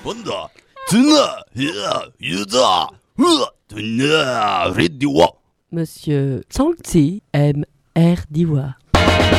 Wanda, Tuna, Yuda, Tuna, Ridiwa. Monsieur Tsangtsi aime Diwa.